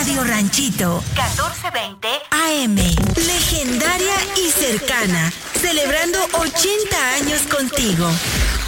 Radio Ranchito, 1420 AM. Legendaria y cercana, celebrando 80 años contigo.